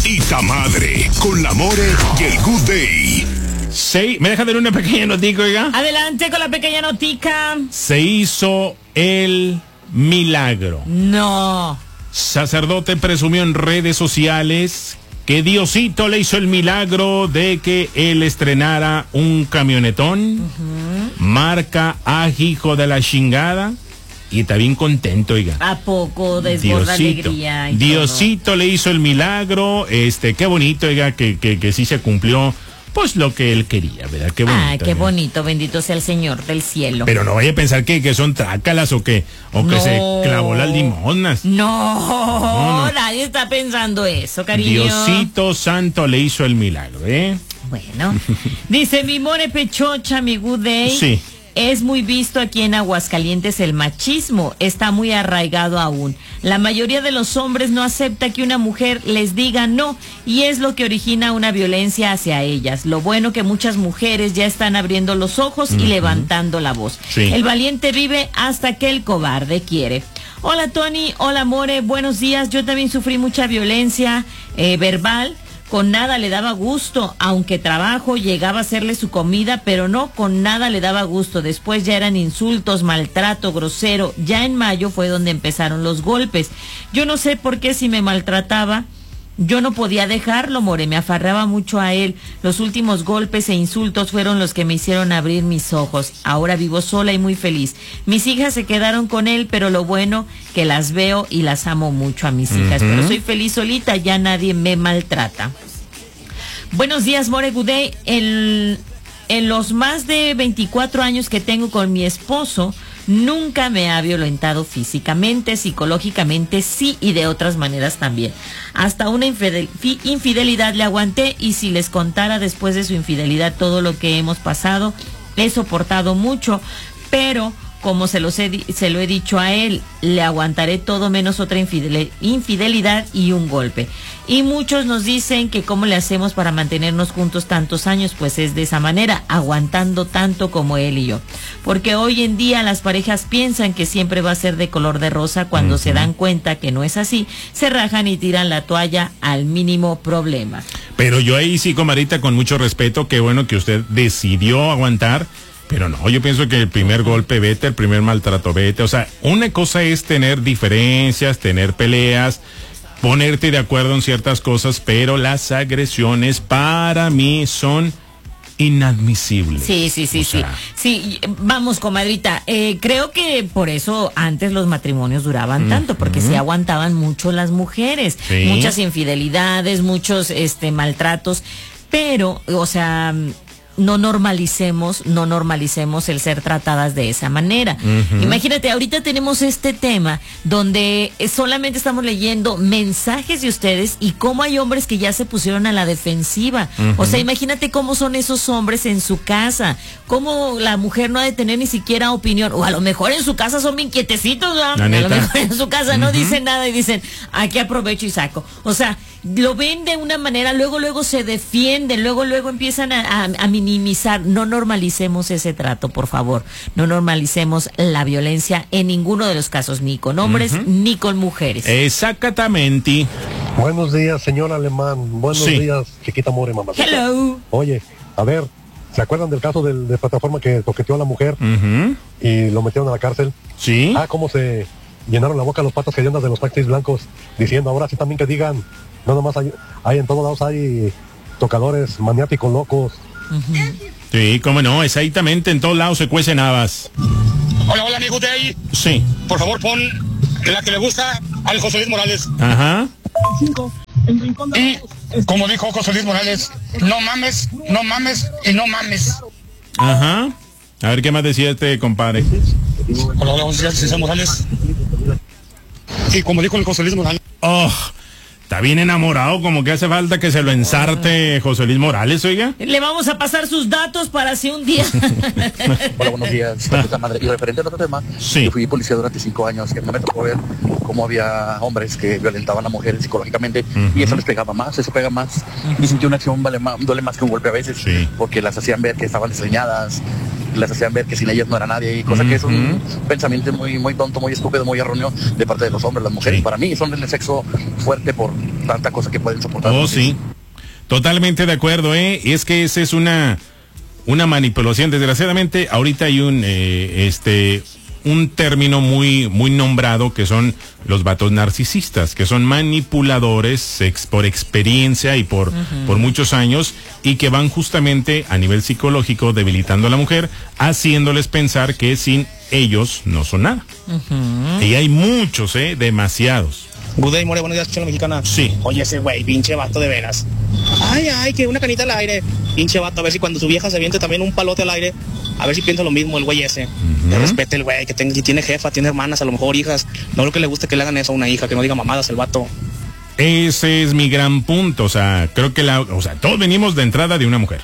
Ita Madre, con la More y el Good Day. Sí, ¿me deja dar una pequeña notica, oiga? Adelante con la pequeña notica. Se hizo el milagro. No. Sacerdote presumió en redes sociales que Diosito le hizo el milagro de que él estrenara un camionetón, marca hijo de la chingada, y está bien contento, oiga. ¿A poco desborda alegría? Diosito le hizo el milagro, qué bonito, oiga, que sí se cumplió, pues lo que él quería, ¿verdad? Qué bonito. Ah, qué bonito, bendito sea el Señor del cielo. Pero no vaya a pensar que son trácalas o que No. se clavó las limonas. No, nadie está pensando eso, cariño. Diosito Santo le hizo el milagro, ¿eh? Bueno, dice mi more pechocha, mi good day. Sí. Es muy visto aquí en Aguascalientes el machismo, está muy arraigado aún. La mayoría de los hombres no acepta que una mujer les diga no y es lo que origina una violencia hacia ellas. Lo bueno que muchas mujeres ya están abriendo los ojos y levantando la voz. Sí. El valiente vive hasta que el cobarde quiere. Hola Tony, hola More, buenos días. Yo también sufrí mucha violencia verbal. Con nada le daba gusto, aunque trabajo, llegaba a hacerle su comida, pero no, con nada le daba gusto. Después ya eran insultos, maltrato, grosero. Ya en mayo fue donde empezaron los golpes. Yo no sé por qué si me maltrataba, yo no podía dejarlo, More, me aferraba mucho a él. Los últimos golpes e insultos fueron los que me hicieron abrir mis ojos. Ahora vivo sola y muy feliz. Mis hijas se quedaron con él, pero lo bueno que las veo y las amo mucho a mis hijas. Pero soy feliz solita, ya nadie me maltrata. Buenos días, More Good Day. En los más de 24 años que tengo con mi esposo, nunca me ha violentado físicamente, psicológicamente sí, y de otras maneras también. Hasta una infidelidad le aguanté, y si les contara después de su infidelidad todo lo que hemos pasado, he soportado mucho, pero como se lo he dicho a él, le aguantaré todo menos otra infidelidad y un golpe. Y muchos nos dicen que cómo le hacemos para mantenernos juntos tantos años, pues es de esa manera, aguantando tanto como él y yo. Porque hoy en día las parejas piensan que siempre va a ser de color de rosa, cuando se dan cuenta que no es así, se rajan y tiran la toalla al mínimo problema. Pero yo ahí sí, comadrita, con mucho respeto, qué bueno que usted decidió aguantar. Pero no, yo pienso que el primer golpe vete, el primer maltrato vete. O sea, una cosa es tener diferencias, tener peleas, ponerte de acuerdo en ciertas cosas, pero las agresiones para mí son inadmisibles. Sí, vamos, comadrita, creo que por eso antes los matrimonios duraban tanto, porque sí aguantaban mucho las mujeres, muchas infidelidades, muchos maltratos, pero, o sea, no normalicemos el ser tratadas de esa manera. Imagínate, ahorita tenemos este tema donde solamente estamos leyendo mensajes de ustedes y cómo hay hombres que ya se pusieron a la defensiva. O sea, imagínate cómo son esos hombres en su casa, cómo la mujer no ha de tener ni siquiera opinión, o a lo mejor en su casa son bien quietecitos, ¿no? A lo mejor en su casa no dicen nada y dicen, aquí aprovecho y saco. O sea, lo ven de una manera, luego se defienden, luego empiezan a minimizar. No normalicemos ese trato, por favor. No normalicemos la violencia en ninguno de los casos, ni con hombres ni con mujeres. Exactamente. Buenos días, señor Alemán. Buenos días, chiquita More, mamá. Hello. Oye, a ver, ¿se acuerdan del caso de plataforma que toqueteó a la mujer y lo metieron a la cárcel? Sí. Cómo se llenaron la boca los patos que de los taxis blancos, diciendo ahora sí también que digan, no nomás hay en todos lados hay tocadores maniáticos locos. Sí, cómo no, exactamente, en todos lados se cuecen habas. Hola, amigo de ahí. Sí. Por favor, pon la que le gusta al José Luis Morales. Ajá. Y, como dijo José Luis Morales, no mames y no mames. Ajá. A ver, ¿qué más decía este compadre? Hola, buenos días, José Morales. Y como dijo el José Luis Morales. Oh, está bien enamorado, como que hace falta que se lo ensarte José Luis Morales, oiga. Le vamos a pasar sus datos para si un día. Hola, buenos días, madre. Y referente al otro tema, yo fui policía durante 5 años, que me tocó ver cómo había hombres que violentaban a mujeres psicológicamente, y eso les pegaba más, eso pega más. Y sentí una acción duele más que un golpe a veces, porque las hacían ver que estaban desleñadas, las hacían ver que sin ellas no era nadie, y cosa que es un pensamiento muy, muy tonto, muy estúpido, muy erróneo de parte de los hombres. Las mujeres, para mí, son el sexo fuerte por tanta cosa que pueden soportar. Oh, sí. Totalmente de acuerdo, es que esa es una manipulación. Desgraciadamente, ahorita hay un término muy nombrado, que son los vatos narcisistas, que son manipuladores por experiencia y por muchos años, y que van justamente a nivel psicológico debilitando a la mujer, haciéndoles pensar que sin ellos no son nada. Y hay muchos, demasiados. Good day, more, buenos días, chula mexicana. Sí. Oye, ese güey, pinche vato de veras. Ay, que una canita al aire. Pinche vato, a ver si cuando su vieja se aviente también un palote al aire, a ver si piensa lo mismo el güey ese. Que respete el güey, que tiene jefa, tiene hermanas, a lo mejor hijas. No lo que le guste que le hagan eso a una hija, que no diga mamadas el vato. Ese es mi gran punto. O sea, creo que todos venimos de entrada de una mujer.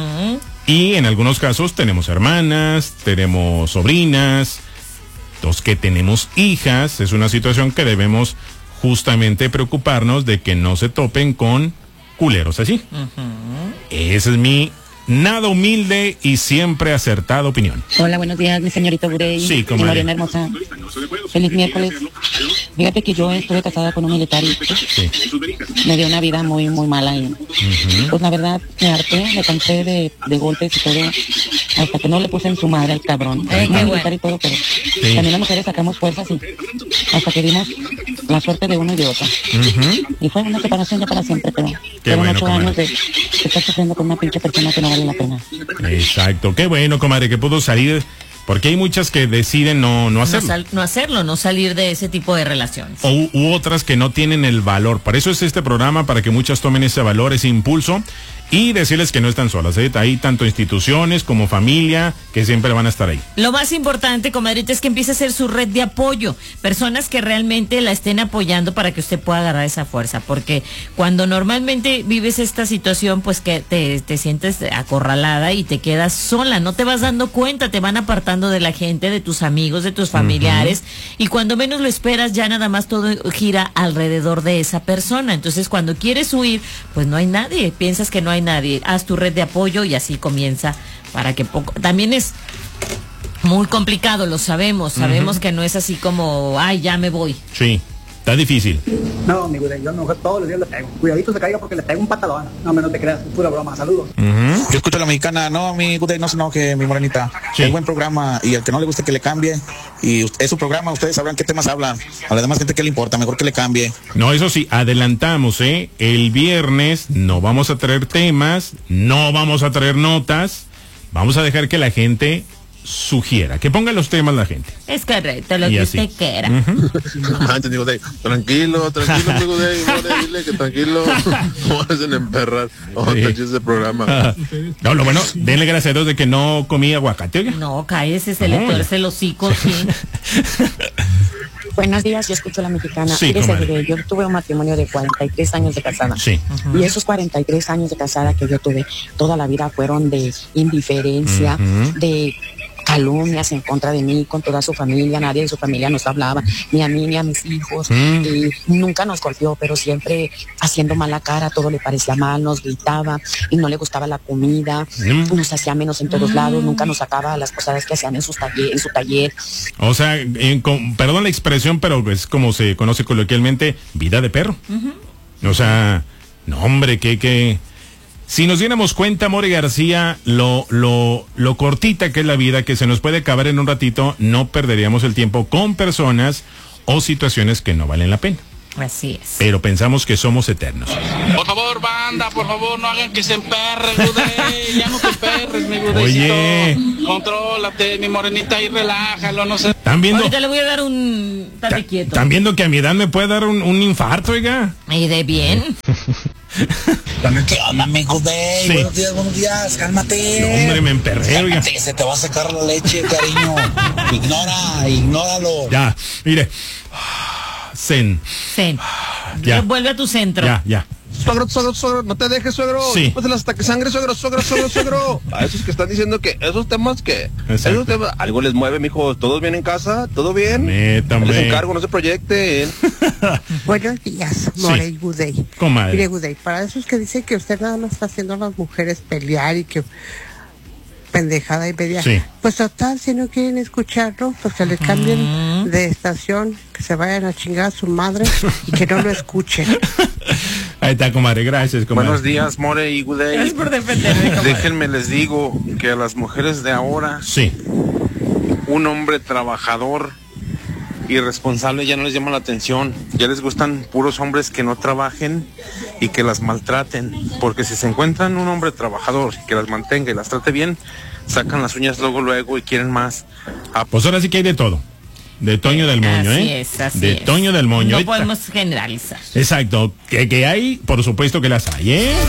Y en algunos casos tenemos hermanas, tenemos sobrinas, los que tenemos hijas. Es una situación que debemos justamente preocuparnos de que no se topen con culeros así. Esa es mi nada humilde y siempre acertada opinión. Hola, buenos días, mi señorita Burey. Sí, mi Mariana hermosa. Feliz miércoles. Fíjate que yo estuve casada con un militar y me dio una vida muy, muy mala. Y, pues la verdad, me harté, me cansé de golpes y todo, hasta que no le puse en su madre al cabrón. Muy militar y todo, pero también las mujeres sacamos fuerzas y hasta que dimos la suerte de uno y de otro. Y fue una separación ya para siempre, pero fueron 8 años de estar sufriendo con una pinche persona que no vale la pena. Exacto, qué bueno, comadre, que pudo salir, porque hay muchas que deciden no hacerlo. No salir de ese tipo de relaciones. U otras que no tienen el valor. Para eso es este programa, para que muchas tomen ese valor, ese impulso, y decirles que no están solas. Hay tanto instituciones como familia que siempre van a estar ahí. Lo más importante, comadrita, es que empiece a ser su red de apoyo. Personas que realmente la estén apoyando para que usted pueda agarrar esa fuerza. Porque cuando normalmente vives esta situación, pues que te sientes acorralada y te quedas sola. No te vas dando cuenta, te van apartando de la gente, de tus amigos, de tus familiares. Y cuando menos lo esperas, ya nada más todo gira alrededor de esa persona. Entonces, cuando quieres huir, pues no hay nadie. Piensas que no hay nadie, haz tu red de apoyo y así comienza para que poco, también es muy complicado, lo sabemos que no es así como, ay, ya me voy. Sí, está difícil. No, mi güey, yo no todos los días le pego, cuidadito se caiga porque le pego un patadón, no te creas, es pura broma, saludos. Yo escucho a la mexicana, no, mi güey, no se enoje, mi morenita, es buen programa, y al que no le guste que le cambie, y es su programa, ustedes sabrán qué temas hablan, a la demás gente qué le importa, mejor que le cambie. No, eso sí, adelantamos, el viernes no vamos a traer temas, no vamos a traer notas, vamos a dejar que la gente sugiera, que ponga los temas la gente. Es correcto, lo que usted quiera. Tranquilo, amigo de dile que tranquilo, no hacen emperrar ese programa. No, lo bueno, denle gracias a Dios de que no comí aguacate, oiga. No, cállese, se le tuerce el hocico, sí. Buenos días, yo escucho a la mexicana. Sí, yo tuve un matrimonio de 43 años de casada. Sí. Y esos 43 años de casada que yo tuve, toda la vida fueron de indiferencia, de calumnias en contra de mí, con toda su familia. Nadie de su familia nos hablaba, ni a mí ni a mis hijos. Y nunca nos golpeó, pero siempre haciendo mala cara, todo le parecía mal, nos gritaba y no le gustaba la comida, nos hacía menos en todos lados, nunca nos sacaba las cosas que hacían en su taller. O sea, perdón la expresión, pero es como se conoce coloquialmente, vida de perro. O sea, no, hombre, que si nos diéramos cuenta, More García, lo cortita que es la vida, que se nos puede acabar en un ratito, no perderíamos el tiempo con personas o situaciones que no valen la pena. Así es. Pero pensamos que somos eternos. Por favor, banda, por favor, no hagan que se emperre, Gudey. Ya no te emperres, mi Gudeycito. Oye. Contrólate, mi morenita, y relájalo, no sé. ¿Están viendo? Ahorita le voy a dar un... Estate quieto. ¿Están viendo que a mi edad me puede dar un infarto, oiga? ¿Y de bien? ¿Qué onda, mi Gudey? Sí. Buenos días, cálmate. No, hombre, me emperré, oiga. Se te va a sacar la leche, cariño. Ignóralo. Ya, mire. Zen. Ya. Vuelve a tu centro. Ya. Suegro, no te dejes, suegro. Sí. Pásale hasta que sangre, suegro. A esos que están diciendo que esos temas algo les mueve, mijo. ¿Todos bien en casa? ¿Todo bien? Métame. Les encargo, no se proyecten. Buenos días, More y Gudey. Comadre. Mire, Gudey, para esos que dicen que usted nada más está haciendo a las mujeres pelear y que pendejada y media. Sí. Pues total, si no quieren escucharlo, pues que le cambien de estación, que se vayan a chingar a su madre y que no lo escuchen. Ahí está, comadre, gracias, comadre. Buenos días, More y Good Day. Gracias por defenderme, comadre. Déjenme les digo que a las mujeres de ahora, sí, un hombre trabajador y responsable ya no les llama la atención. Ya les gustan puros hombres que no trabajen y que las maltraten, porque si se encuentran un hombre trabajador que las mantenga y las trate bien, sacan las uñas luego y quieren más. Pues ahora sí que hay de todo. De Toño del Moño, Así de es. Toño del Moño. No podemos generalizar. Exacto. Que hay, por supuesto que las hay,